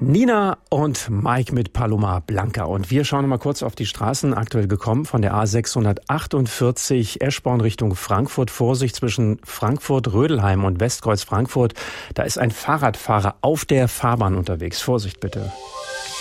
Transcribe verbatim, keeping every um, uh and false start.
Nina und Mike mit Paloma Blanca. Und wir schauen mal kurz auf die Straßen. Aktuell gekommen von der A sechshundertachtundvierzig Eschborn Richtung Frankfurt. Vorsicht zwischen Frankfurt-Rödelheim und Westkreuz Frankfurt. Da ist ein Fahrradfahrer auf der Fahrbahn unterwegs. Vorsicht bitte.